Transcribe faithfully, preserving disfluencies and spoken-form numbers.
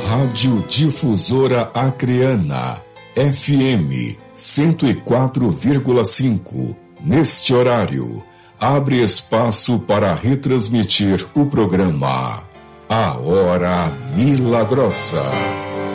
Rádio Difusora Acreana, F M cento e quatro vírgula cinco. Neste horário, abre espaço para retransmitir o programa A Hora Milagrosa.